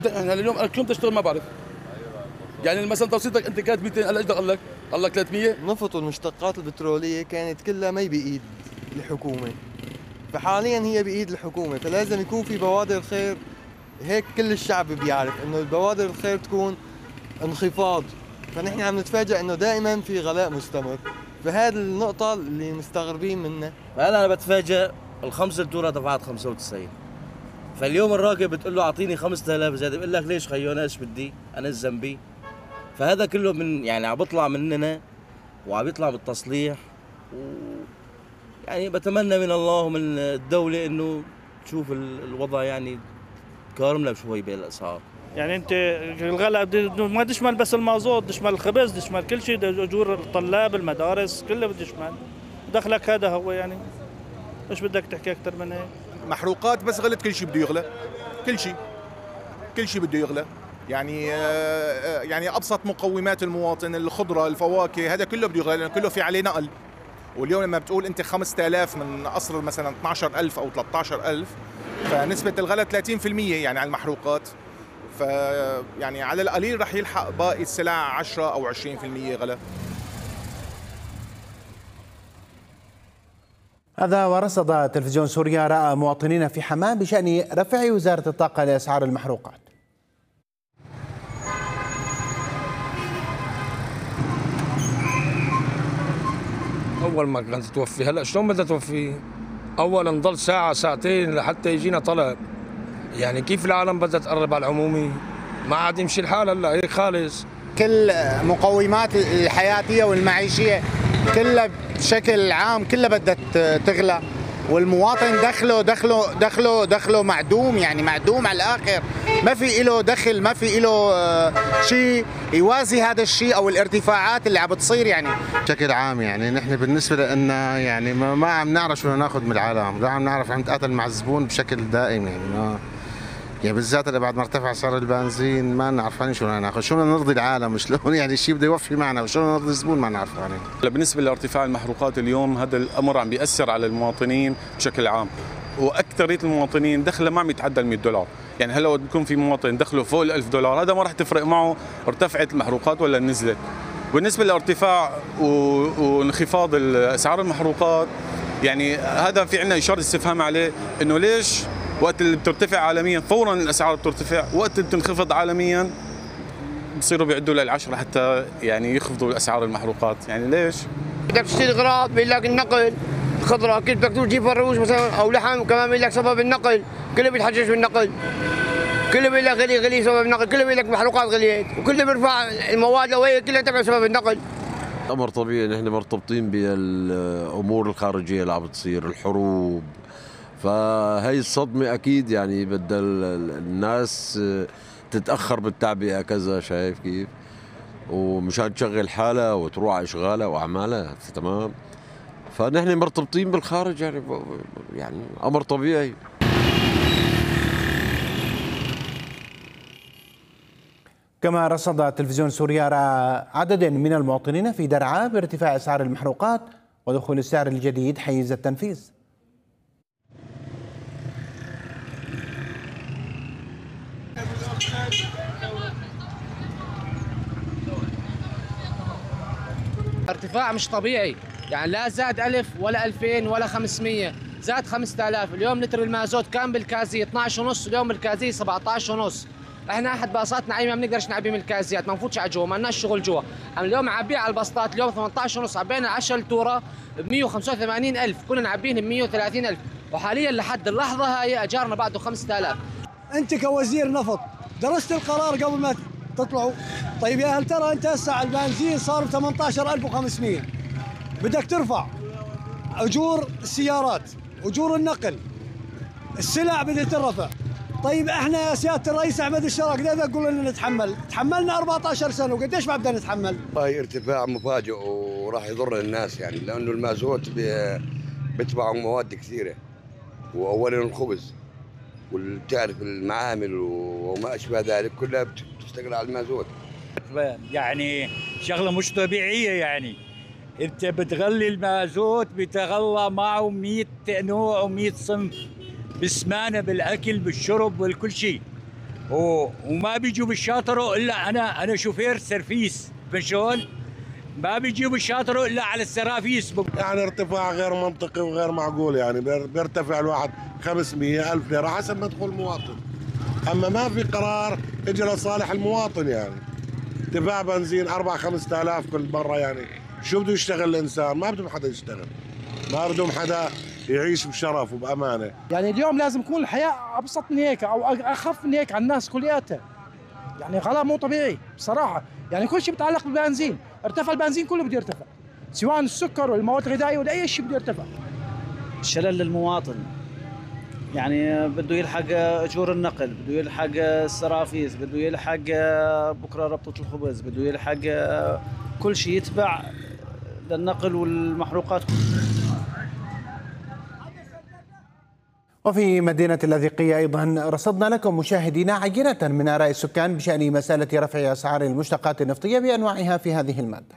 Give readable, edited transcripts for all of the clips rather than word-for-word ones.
انا اليوم انا كل يوم تشتغل ما بعرف. يعني مثلا توصيلتك انت كانت 200، هلا ايش دخل لك؟ قال لك 300. النفط والمشتقات البترولية كانت كلها ما بإيد الحكومة، فحاليا هي بإيد الحكومة، فلازم يكون في بوادر خير. هيك كل الشعب بيعرف انه البوادر الخير تكون انخفاض، فنحن عم نتفاجئ انه دائما في غلاء مستمر، فهذه النقطة اللي مستغربين منها. هلا انا بتفاجئ الخمس التورة دفعت 95، فاليوم الراكب بتقول له اعطيني 5000 زياده، بيقول لك ليش خيو انا ايش بدي؟ انا ايش ذنبي؟ فهذا كله من يعني عم بيطلع مننا وعم بيطلع بالتصليح، و يعني بتمنى من الله ومن الدولة انه تشوف الوضع يعني كارمنا شوي بالاسعار. يعني انت الغلاء ما بده يشمل بس المازوت، بده يشمل الخبز، بده يشمل كل شيء، اجور الطلاب، المدارس، كله بده يشمل. دخلك هذا هو يعني ايش بدك تحكي اكثر من هيك؟ محروقات بس غلت، كل شيء بده يغلى، كل شيء بده يغلى. يعني ابسط مقومات المواطن، الخضره، الفواكه، هذا كله بده يغلى لانه كله في عليه نقل. واليوم لما بتقول انت 5000 من اصل مثلا 12000 او 13000، فنسبه الغلاء 30% يعني على المحروقات. يعني على القليل رح يلحق باقي السلع 10 او 20% غلاء. هذا ورصد تلفزيون سوريا رأى مواطنين في حماة بشأن رفع وزارة الطاقة لأسعار المحروقات. أول ما كانت توفي، هلا شلون بدها توفي؟ أولا نضل ساعة ساعتين لحتى يجينا طلب. يعني كيف العالم بدها تقرب على العمومي؟ ما عاد يمشي الحال هلا هيك خالص. كل مقومات الحياتية والمعيشية كلها بشكل عام كلها بدها تغلى، والمواطن دخله معدوم، يعني معدوم على الآخر، ما في له دخل، ما في له شيء يوازي هذا الشيء أو الارتفاعات اللي عم بتصير. يعني بشكل عام يعني نحن بالنسبة لنا يعني ما عم نعرف شو ناخذ من العالم، لا عم نعرف، عم نتقاتل مع الزبون بشكل دائم. يعني بالذات اللي بعد ما ارتفع سعر البنزين ما نعرفين شو بدنا ناخذ، شو بدنا نرضي العالم، شلون يعني الشيء بده يوفي معنا، وشلون نرضي الزبون ما نعرف. يعني بالنسبه لارتفاع المحروقات اليوم، هذا الامر عم بياثر على المواطنين بشكل عام، واكثريه المواطنين دخله ما عم يتعدى $100. يعني هلا بكون في مواطن دخله فوق $1000، هذا ما راح تفرق معه ارتفعت المحروقات ولا نزلت. بالنسبه لارتفاع وانخفاض اسعار المحروقات، يعني هذا في عندنا اشاره استفهام عليه، انه ليش وقت اللي بترتفع عالميا فورا الاسعار بترتفع، وقت اللي بتنخفض عالميا بصيروا بيعدوا لل10 حتى يعني يخفضوا اسعار المحروقات. يعني ليش؟ بدك تشتري اغراض بيقول لك النقل، خضره كيف بدك تجيب فروج مثلا او لحم كمان بيقول لك سبب النقل، كله بيتحجج بالنقل، كله بيقول لك غلي سبب النقل، كله بيقول لك محروقات غليت، وكله بيرفع المواد الاوليه كلها تبع سبب النقل. امر طبيعي، نحن مرتبطين بالامور الخارجيه اللي عم بتصير، الحروب، فهي الصدمة أكيد يعني بدها الناس تتأخر بالتعبئة كذا، شايف كيف؟ ومشان تشغل حالها وتروح على إشغالها وأعمالها، تمام؟ فنحن مرتبطين بالخارج، يعني أمر طبيعي. كما رصد تلفزيون سوريا رأى عدد من المواطنين في درعا بارتفاع أسعار المحروقات ودخول السعر الجديد حيز التنفيذ. ارتفاع مش طبيعي، يعني لا زاد 1000 ولا 2000 ولا 500، زاد 5000. اليوم لتر المازوت كان بالكازي 12.5، اليوم الكازي 17.5. احنا احد باصاتنا عيمه ما بنقدرش نعبي من الكازيات، ما نفوتش على جوا، ما لناش شغل جوا. اليوم نعبيه على البسطات، اليوم 18.5، عبينا 10 توره ب 185,000، كنا نعبيهم ب 130,000، وحاليا لحد اللحظه هاي اجارنا بعده 5000. انت كوزير نفط درست القرار قبل ما تطلعوا؟ طيب يا هل ترى انت هسه البنزين صار ب 18,500، بدك ترفع اجور السيارات، اجور النقل، السلع بدها ترفع. طيب احنا يا سياده الرئيس احمد الشراك ليه تقول لنا نتحمل؟ تحملنا 14 سنه وقديش ما بدنا نتحمل؟ هاي ارتفاع مفاجئ وراح يضر الناس، يعني لانه المازوت بيتبعوا مواد كثيره، واولا الخبز وبتعرف المعامل وما اشبه ذلك كلها بتشتغل على المازوت. يعني شغله مش طبيعيه، يعني انت بتغلي المازوت بتغلى معه 100 نوع و100 صنف، بالسمانه بالاكل بالشرب والكل شيء، وما بيجوا بالشاطروا الا انا شوفير سرفيس بشون، ما بيجوا بالشاطروا الا على السرافيس. يعني ارتفاع غير منطقي وغير معقول، يعني بيرتفع الواحد 500 ألف ليرة حسب ما يدخل المواطن. اما ما في قرار اجى لصالح المواطن، يعني ارتفاع بنزين 4-5 آلاف كل مرة، يعني شو بده يشتغل الانسان؟ ما بدهم حدا يشتغل، ما بدهم حدا يعيش بشرف وبامانه. يعني اليوم لازم تكون الحياه ابسط من هيك او اخف من هيك على الناس كلياتها. يعني غلاء مو طبيعي بصراحه، يعني كل شيء بيتعلق بالبنزين، ارتفع البنزين كله بده يرتفع، سواء السكر والمواد الغذائيه ولا اي شيء بده يرتفع. شلل للمواطن، يعني بده يلحق اجور النقل، بده يلحق السرافيس، بده يلحق بكره ربطه الخبز، بده يلحق كل شيء يتبع للنقل والمحروقات. وفي مدينة اللاذقية أيضا رصدنا لكم مشاهدينا عينة من آراء السكان بشأن مسألة رفع أسعار المشتقات النفطية بأنواعها في هذه المادة.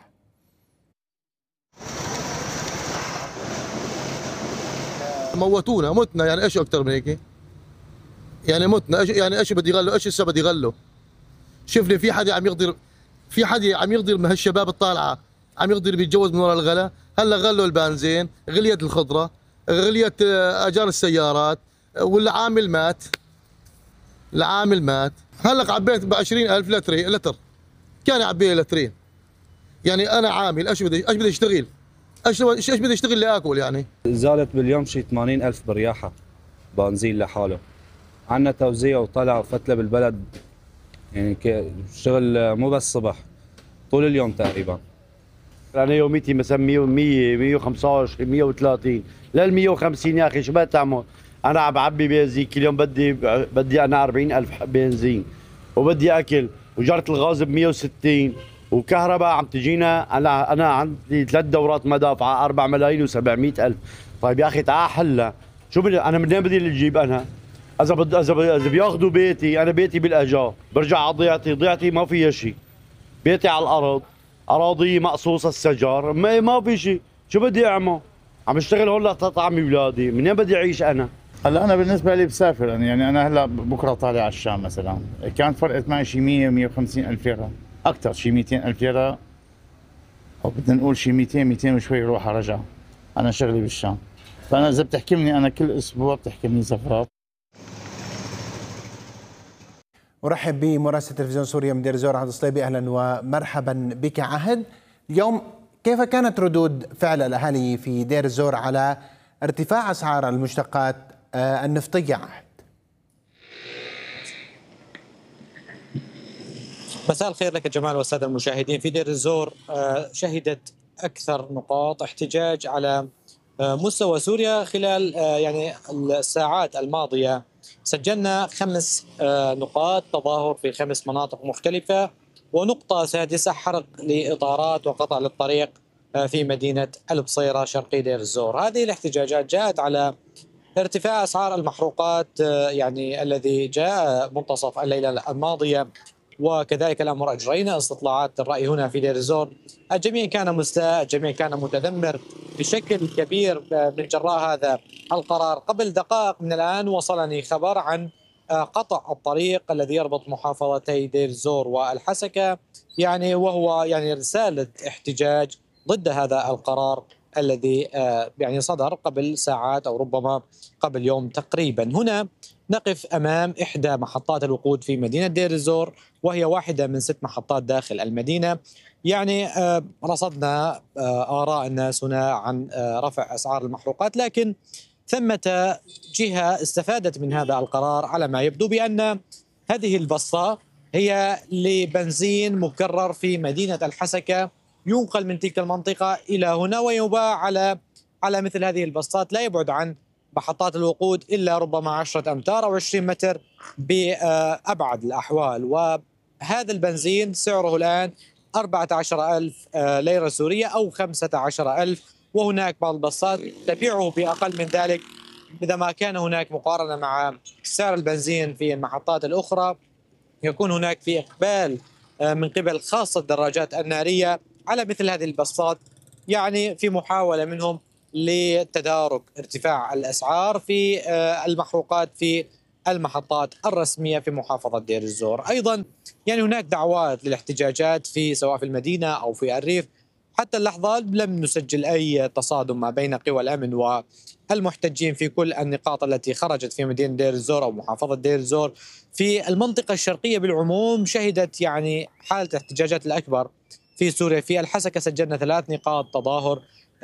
موتونا، متنا، يعني ايش اكثر من هيك؟ يعني متنا، يعني ايش بدي يغلوا؟ ايش هسه بدي يغلوا؟ شفني في حدا عم يقدر من هالشباب الطالعه عم يقدر بيتجوز من وراء الغلا. هلا غلوا البنزين، غليت الخضره، غليت اجار السيارات، والعامل مات. العامل مات. هلا عبيت ب 20,000 لتر، كان يعبي لي لترين. يعني انا عامل ايش بدي اشتغل؟ ايش بدي اشتغل لاكل يعني؟ زادت باليوم شي 80,000 بالرياحه بنزين لحاله. عندنا توزيع وطلع وفتله بالبلد، يعني شغل مو بس صبح، طول اليوم تقريبا. انا يوميتي مثلا 100 125 130 لل 150 يا اخي، شو بدك تعمل؟ انا عم بعبي بنزين كل يوم، بدي انا 40,000 بنزين، وبدي اكل، وجرة الغاز ب 160، وكهرباء عم تجينا. انا عندي 3 دورات مدافعه 4,700,000. طيب يا اخي تعال حلها، شو بدي انا منين بدي اجيب انا؟ اذا بياخذوا بيتي، انا بيتي بالاجار، برجع على ضيعتي ما فيها شيء. بيتي على الارض، اراضي مقصوصه الشجر، ما في شيء، شو بدي اعمل؟ عم اشتغل هون لتطعمي اولادي، منين بدي اعيش انا؟ هلا انا بالنسبه لي بسافر، يعني انا هلا بكره طالع على الشام مثلا، كان فرقت معي شي 100 150 الف ليره، اكثر شي 200 الف ليره، او بدنا نقول شي 200 وشوي روح رجع. انا شغلي بالشام، فانا اذا بتحكمني انا كل اسبوع بتحكمني سفرات. أرحب بمراسل تلفزيون سوريا من دير الزور عهد الصليبي، أهلا ومرحبا بك عهد. اليوم كيف كانت ردود فعل الأهالي في دير الزور على ارتفاع أسعار المشتقات النفطية عهد؟ مساء الخير لك جمال والسادة المشاهدين. في دير الزور شهدت أكثر نقاط احتجاج على مستوى سوريا خلال يعني الساعات الماضية. سجلنا 5 نقاط تظاهر في 5 مناطق مختلفة، ونقطة سادسة حرق لإطارات وقطع للطريق في مدينة البصيرة شرقي دير الزور. هذه الاحتجاجات جاءت على ارتفاع أسعار المحروقات يعني الذي جاء منتصف الليلة الماضية، وكذلك الأمر أجرينا استطلاعات الرأي هنا في دير الزور. الجميع كان مستاء، الجميع كان متذمر بشكل كبير من جراء هذا القرار. قبل دقائق من الآن وصلني خبر عن قطع الطريق الذي يربط محافظتي دير الزور والحسكة، يعني وهو يعني رسالة احتجاج ضد هذا القرار الذي يعني صدر قبل ساعات أو ربما قبل يوم تقريبا. هنا نقف أمام إحدى محطات الوقود في مدينة دير الزور، وهي واحدة من 6 محطات داخل المدينة. يعني رصدنا آراء الناس هنا عن رفع أسعار المحروقات، لكن ثمة جهة استفادت من هذا القرار على ما يبدو، بأن هذه البسطة هي لبنزين مكرر في مدينة الحسكة، ينقل من تلك المنطقة إلى هنا ويباع على مثل هذه البسطات، لا يبعد عن محطات الوقود إلا ربما 10 أمتار أو 20 متر بأبعد الأحوال. وهذا البنزين سعره الآن 14,000 ليرة سورية أو 15,000، وهناك بعض البسطات تبيعه بأقل من ذلك. إذا ما كان هناك مقارنة مع سعر البنزين في المحطات الأخرى، يكون هناك في إقبال من قبل خاصة الدراجات النارية على مثل هذه البسطات، يعني في محاولة منهم لتدارك ارتفاع الأسعار في المحروقات في المحطات الرسمية في محافظة دير الزور. أيضا يعني هناك دعوات للاحتجاجات سواء في المدينة أو في الريف. حتى اللحظة لم نسجل أي تصادم ما بين قوى الأمن والمحتجين في كل النقاط التي خرجت في مدينة دير الزور أو محافظة دير الزور. في المنطقة الشرقية بالعموم شهدت يعني حالة الاحتجاجات الأكبر في سوريا. في الحسكة سجلنا 3 نقاط تظاهر،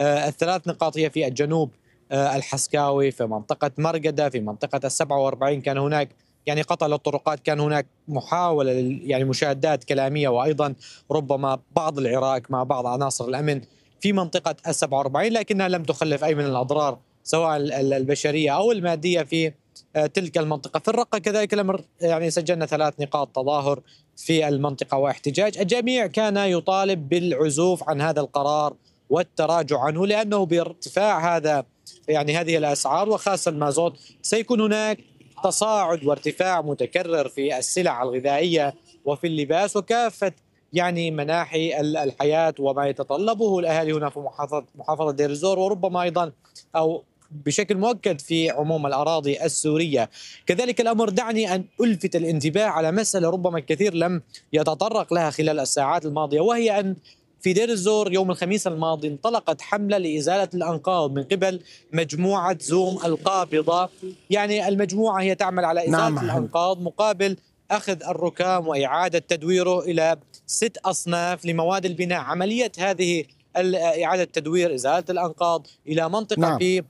ال3 نقاط هي في الجنوب الحسكاوي، في منطقة مرقدة، في منطقة 47 كان هناك يعني قطع للطرقات، كان هناك محاولة يعني مشادات كلامية وأيضا ربما بعض العراك مع بعض عناصر الأمن في منطقة 47، لكنها لم تخلف أي من الأضرار سواء البشرية أو المادية في تلك المنطقة. في الرقة كذلك الأمر، يعني سجلنا 3 نقاط تظاهر في المنطقة واحتجاج. الجميع كان يطالب بالعزوف عن هذا القرار والتراجع عنه، لأنه بارتفاع هذا يعني هذه الأسعار وخاصة المازوت سيكون هناك تصاعد وارتفاع متكرر في السلع الغذائية وفي اللباس وكافة يعني مناحي الحياة وما يتطلبه الأهالي هنا في محافظة دير الزور، وربما أيضا أو بشكل مؤكد في عموم الأراضي السورية. كذلك الأمر دعني أن ألفت الانتباه على مسألة ربما الكثير لم يتطرق لها خلال الساعات الماضية، وهي أن في دير الزور يوم الخميس الماضي انطلقت حملة لإزالة الأنقاض من قبل مجموعة زوم القابضة. يعني المجموعة هي تعمل على إزالة الأنقاض مقابل أخذ الركام وإعادة تدويره إلى 6 أصناف لمواد البناء. عملية هذه إعادة تدوير إزالة الأنقاض إلى منطقة في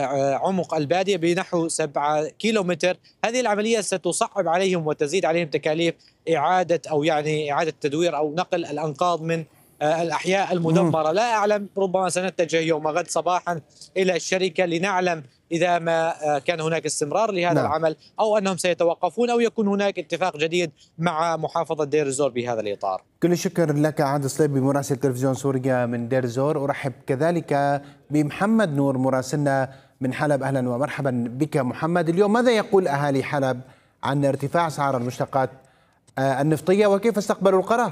عمق البادية بنحو 7 كيلومتر، هذه العملية ستصعب عليهم وتزيد عليهم تكاليف إعادة أو يعني إعادة تدوير أو نقل الأنقاض من الأحياء المدمرة. لا أعلم، ربما سنتجه يوم غد صباحا إلى الشركة لنعلم إذا ما كان هناك استمرار لهذا العمل أو أنهم سيتوقفون أو يكون هناك اتفاق جديد مع محافظة دير الزور بهذا الإطار. كل الشكر لك عادل الصليبي مراسل تلفزيون سوريا من دير الزور. أرحب كذلك بمحمد نور مراسلنا من حلب. أهلا ومرحبا بك محمد. اليوم ماذا يقول أهالي حلب عن ارتفاع أسعار المشتقات النفطية وكيف استقبلوا القرار؟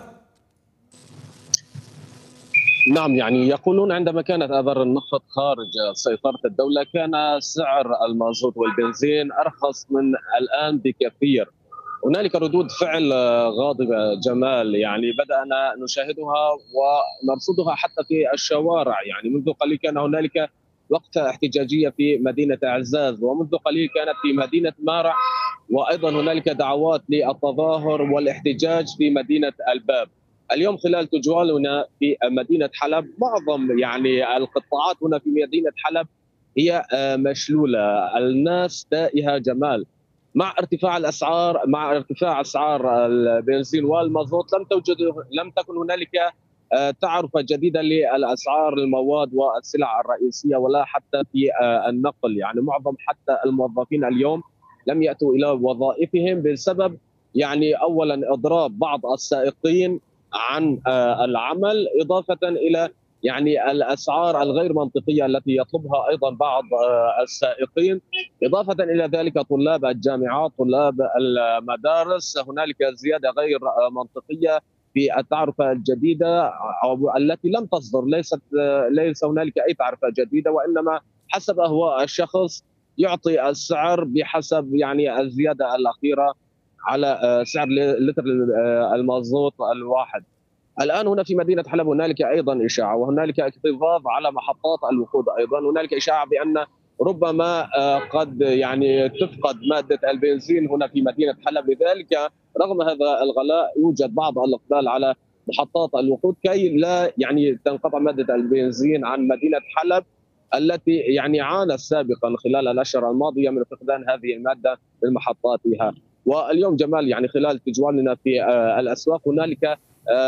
نعم، يعني يقولون عندما كانت آذار النفط خارج سيطرة الدولة كان سعر المازوت والبنزين أرخص من الآن بكثير. هنالك ردود فعل غاضبة جمال، يعني بدأنا نشاهدها ونرصدها حتى في الشوارع. يعني منذ قليل كان هنالك وقفة احتجاجية في مدينة عزاز، ومنذ قليل كانت في مدينة مارع، وأيضا هنالك دعوات للتظاهر والاحتجاج في مدينة الباب. اليوم خلال تجولنا في مدينة حلب معظم يعني القطاعات هنا في مدينة حلب هي مشلولة، الناس تائهة جمال. مع ارتفاع الأسعار، مع ارتفاع أسعار البنزين والمازوت لم تكن هنالك تعرفة جديدة للأسعار المواد والسلع الرئيسية ولا حتى في النقل. يعني معظم حتى الموظفين اليوم لم يأتوا إلى وظائفهم بسبب يعني أولا إضراب بعض السائقين عن العمل، إضافة إلى يعني الأسعار الغير منطقية التي يطلبها أيضا بعض السائقين، إضافة إلى ذلك طلاب الجامعات، طلاب المدارس، هنالك زيادة غير منطقية في التعرفة الجديدة أو التي لم تصدر. ليس هنالك أي تعرفة جديدة، وإنما حسب أهواء الشخص يعطي السعر بحسب يعني الزيادة الأخيرة على سعر لتر المازوت الواحد. الآن هنا في مدينة حلب هنالك أيضا إشاعة وهنالك اكتظاظ على محطات الوقود. أيضا هنالك إشاعة بأن ربما قد يعني تفقد مادة البنزين هنا في مدينة حلب. لذلك رغم هذا الغلاء يوجد بعض الإقبال على محطات الوقود كي لا يعني تنقطع مادة البنزين عن مدينة حلب التي يعني عانت سابقا خلال الأشهر الماضية من فقدان هذه المادة من محطاتها. واليوم جمال يعني خلال تجولنا في الأسواق هنالك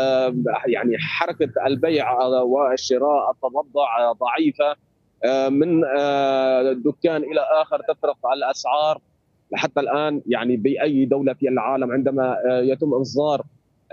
يعني حركة البيع والشراء التضبع ضعيفة، من دكان إلى آخر تفرق الأسعار. حتى الآن يعني بأي دولة في العالم عندما يتم إصدار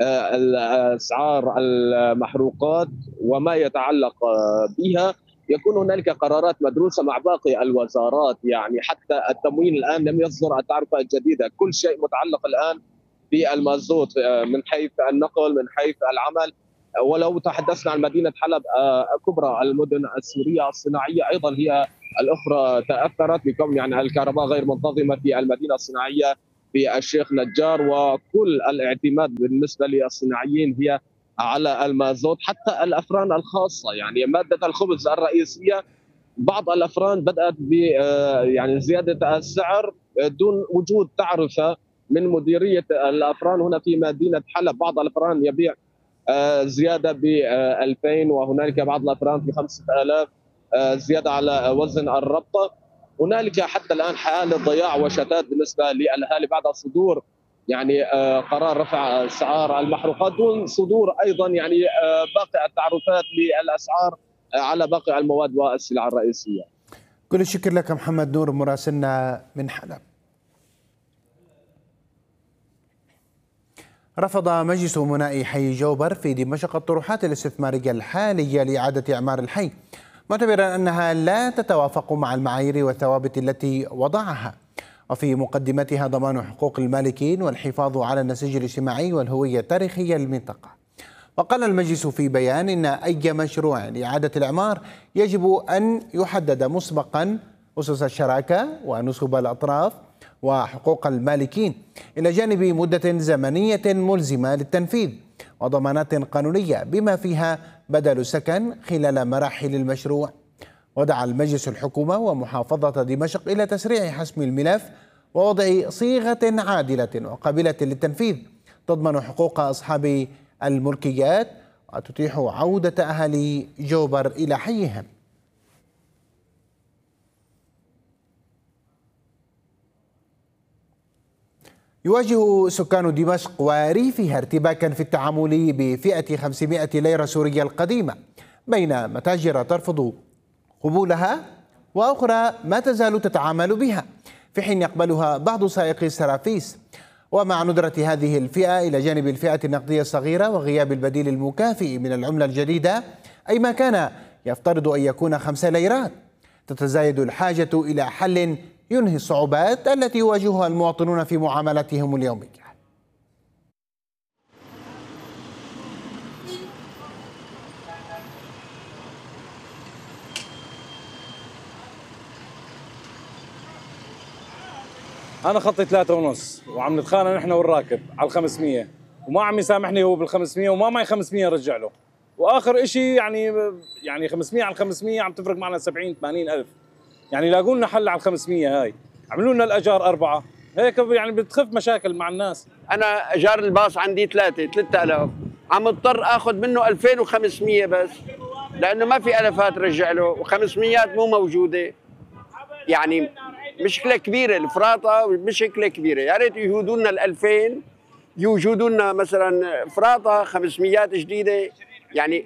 أسعار المحروقات وما يتعلق بها يكون هنالك قرارات مدروسة مع باقي الوزارات. يعني حتى التموين الآن لم يصدر التعرفة الجديدة، كل شيء متعلق الآن بالمازوت من حيث النقل من حيث العمل. ولو تحدثنا عن مدينة حلب كبرى المدن السورية الصناعية أيضا هي الأخرى تأثرت بكون يعني الكهرباء غير منتظمة في المدينة الصناعية في الشيخ نجار، وكل الاعتماد بالنسبة للصناعيين هي على المازوت. حتى الأفران الخاصة يعني مادة الخبز الرئيسية، بعض الأفران بدأت ب يعني زيادة السعر دون وجود تعرفة من مديرية الأفران هنا في مدينة حلب. بعض الأفران يبيع زيادة ب 2000 وهنالك بعض الأفران في 5000 زيادة على وزن الربطة. هنالك حتى الآن حالة ضياع وشتات بالنسبة للأهالي بعد صدور يعني قرار رفع أسعار المحروقات دون صدور أيضا يعني باقي التعرفات للأسعار على باقي المواد والسلع الرئيسية. كل الشكر لك محمد نور مراسلنا من حلب. رفض مجلس أمناء حي جوبر في دمشق الطروحات الاستثمارية الحالية لإعادة إعمار الحي، معتبرا أنها لا تتوافق مع المعايير والثوابت التي وضعها، وفي مقدمتها ضمان حقوق المالكين والحفاظ على النسيج الاجتماعي والهوية التاريخية للمنطقة. وقال المجلس في بيان إن أي مشروع لإعادة الإعمار يجب أن يحدد مسبقا أسس الشراكة ونسب الأطراف وحقوق المالكين، إلى جانب مدة زمنية ملزمة للتنفيذ وضمانات قانونية بما فيها بدل السكن خلال مراحل المشروع. ودعا المجلس الحكومة ومحافظة دمشق إلى تسريع حسم الملف ووضع صيغة عادلة وقابلة للتنفيذ تضمن حقوق أصحاب الملكيات وتتيح عودة أهالي جوبر إلى حيهم. يواجه سكان دمشق وريفها ارتباكا في التعامل بفئة 500 ليرة سورية القديمة، بين متاجر ترفض قبولها وأخرى ما تزال تتعامل بها، في حين يقبلها بعض سائقي السرافيس. ومع ندرة هذه الفئة إلى جانب الفئة النقدية الصغيرة وغياب البديل المكافئ من العملة الجديدة، أي ما كان يفترض أن يكون 5 ليرات، تتزايد الحاجة إلى حل ينهي الصعوبات التي يواجهها المواطنون في معاملاتهم اليومية. أنا خطي 3.5 وعم نتخانق نحن والراكب على 500، وما عم يسامحني هو بال500 وما معي 500 رجع له، وآخر إشي يعني 500 على 500 عم تفرق معنا 70-80 ألف، يعني لاقوا لنا حل على 500 هاي، عملوا لنا الأجار 4 هيك يعني بتخف مشاكل مع الناس. أنا أجار الباص عندي 3000 عم اضطر آخذ منه 2500 بس، لأنه ما في ألفات رجع له و500 مو موجودة، يعني مشكلة كبيرة. الفراطة مشكلة كبيرة، يا ريت يوجدوا لنا 2000 يوجدوا لنا مثلا فراطة 500 جديدة، يعني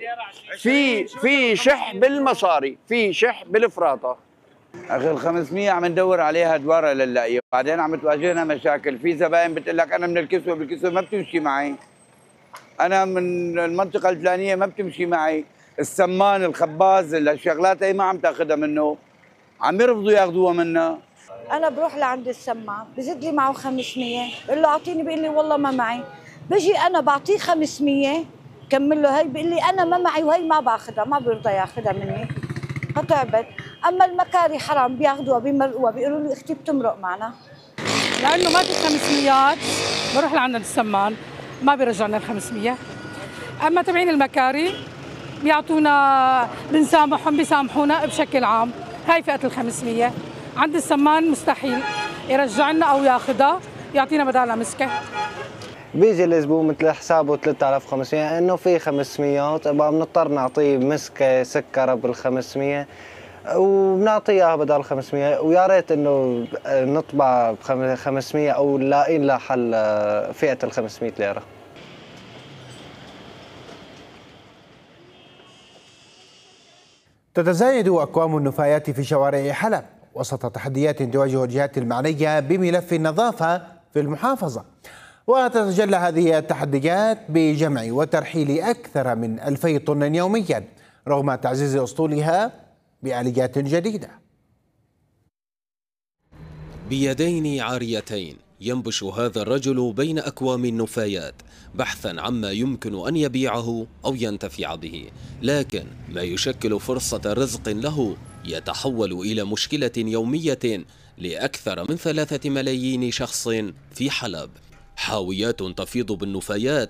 في شح بالمصاري، في شح بالفراطة. اخي ال 500 عم ندور عليها دوارة لنلاقيها، بعدين عم تواجهنا مشاكل، في زباين بتقول لك انا من الكسوة، بالكسوة ما بتمشي معي، انا من المنطقة الفلانية ما بتمشي معي، السمان الخباز الشغلات هي ما عم تاخذها منه، عم يرفضوا ياخذوها منا. انا بروح لعند السمان بزيد لي معه 500، بقول له اعطيني، بيقول لي والله ما معي، بجي انا بعطيه 500 كمل له هي، بيقول لي انا ما معي وهي ما باخذها، ما بيرضى ياخذها مني، فتعبت. اما المكاري حرام بياخذوها بيمرقوها، بيقولوا لي اختي بتمرق معنا، لانه ما في 500 بروح لعند السمان ما بيرجعنا ال 500. اما تبعين المكاري بيعطونا، بنسامحهم بيسامحونا بشكل عام. هاي فئة ال 500. عند السمان مستحيل يرجع لنا او ياخذها، يعطينا بدالها مسكه. بيجي الزبون مثل حسابه 3500 انه في 500 بقى بنضطر نعطيه مسكه سكر بال 500 وبنعطيه بدل 500، ويا ريت انه نطبع ب 500 او لاقين له حل فئه ال 500 ليره. تتزايد أكوام النفايات في شوارع حلب وسط تحديات تواجه الجهات المعنية بملف النظافة في المحافظة، وتتجلى هذه التحديات بجمع وترحيل أكثر من 2000 طن يوميا رغم تعزيز أسطولها بآليات جديدة. بيدين عاريتين ينبش هذا الرجل بين أكوام النفايات بحثا عما يمكن أن يبيعه أو ينتفع به، لكن ما يشكل فرصة رزق له يتحول إلى مشكلة يومية لأكثر من 3 ملايين شخص في حلب. حاويات تفيض بالنفايات